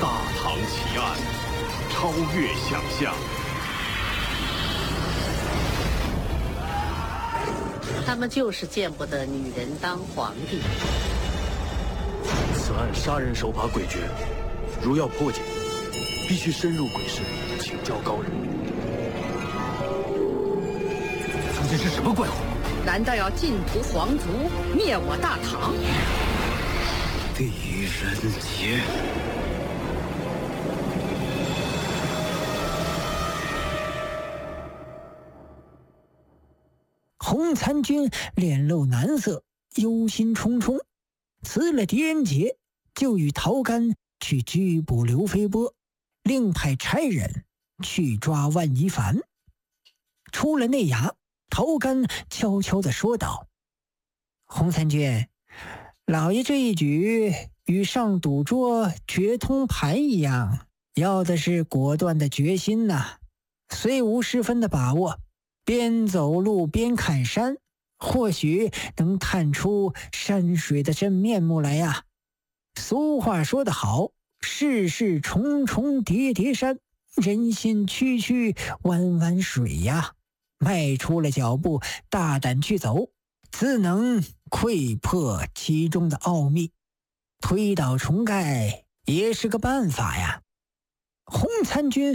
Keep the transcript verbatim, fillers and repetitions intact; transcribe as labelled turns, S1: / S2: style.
S1: 大唐奇案，超越想象。
S2: 他们就是见不得女人当皇帝。
S3: 此案杀人手法诡谲，如要破解，必须深入鬼市，请教高人。
S4: 从前是什么怪物？
S5: 难道要尽屠皇族，灭我大唐？
S4: 狄仁杰。
S6: 洪参军脸露难色，忧心忡忡，辞了狄仁杰，就与陶干去拘捕刘飞波，另派差人去抓万一凡。出了内衙，陶干悄悄地说道：“洪参军，老爷这一举与上赌桌决通盘一样，要的是果断的决心呐、啊。虽无十分的把握，边走路边看山，或许能探出山水的真面目来呀。俗话说得好，世事重重叠叠山，人心曲曲弯弯水呀。迈出了脚步，大胆去走，自能窥破其中的奥秘，推倒重盖也是个办法呀。”洪参军